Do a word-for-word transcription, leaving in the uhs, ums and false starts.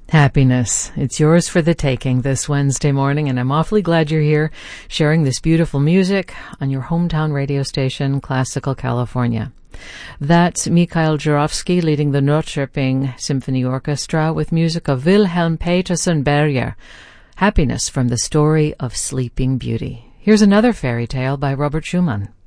Happiness. It's yours for the taking this Wednesday morning, and I'm awfully glad you're here sharing this beautiful music on your hometown radio station, Classical California. That's Mikhail Jurovsky leading the Norrköping Symphony Orchestra with music of Wilhelm Petersen Berger. Happiness from the story of Sleeping Beauty. Here's another fairy tale by Robert Schumann.